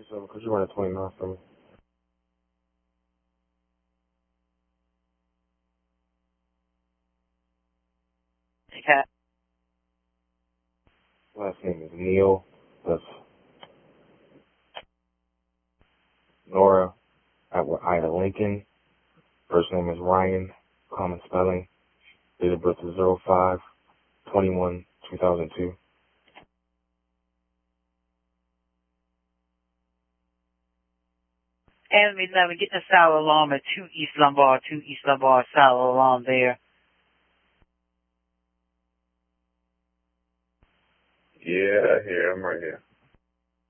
So, could you run a 29 for me? Okay. Last name is Neal. That's Nora Ida Lincoln. First name is Ryan. Common spelling. Date of birth is 05/21/2002. Adam 11, get the solid alarm at 2 East Lombard, solid alarm there. Yeah, I'm right here.